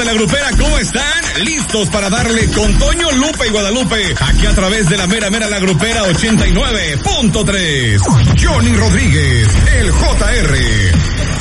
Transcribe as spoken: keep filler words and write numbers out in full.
la Grupera, ¿cómo están? Listos para darle con Toño, Lupe y Guadalupe, aquí a través de la mera mera La Grupera ochenta y nueve punto tres. Johnny Rodríguez, el J R.